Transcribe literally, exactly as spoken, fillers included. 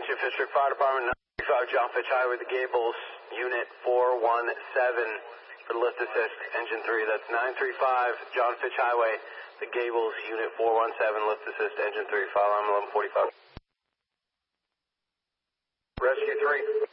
Rescue District Fire Department, nine three five John Fitch Highway, the Gables, Unit four one seven for the lift assist, engine three. That's nine three five John Fitch Highway, the Gables, Unit four one seven, lift assist, engine three. File alarm eleven forty-five. Rescue three.